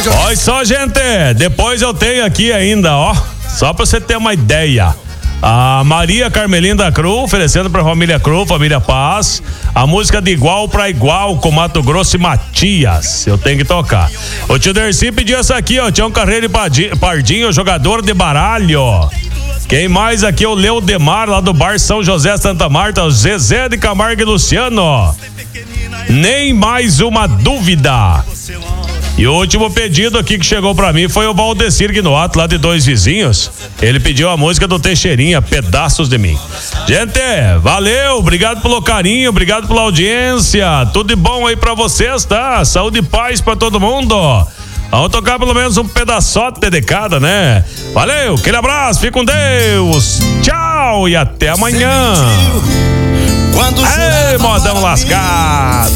Olha só, gente, depois eu tenho aqui ainda, ó, só pra você ter uma ideia. A Maria Carmelina da Cruz, oferecendo pra família Cruz, família Paz, a música de Igual pra Igual com Mato Grosso e Matias. Eu tenho que tocar. O tio Dercy pediu essa aqui, ó, Tião Carreiro e Pardinho, jogador de baralho. Quem mais aqui? O Leodemar, lá do Bar São José Santa Marta, o Zezé de Camargo e Luciano. Nem mais uma dúvida. E o último pedido aqui que chegou pra mim foi o Valdecir Guinoato, lá de Dois Vizinhos. Ele pediu a música do Teixeirinha, Pedaços de Mim. Gente, valeu, obrigado pelo carinho, obrigado pela audiência. Tudo de bom aí pra vocês, tá? Saúde e paz pra todo mundo. Vamos tocar pelo menos um pedaçote de cada, né? Valeu, aquele abraço, fique com Deus. Tchau e até amanhã. Ei, modão lascado.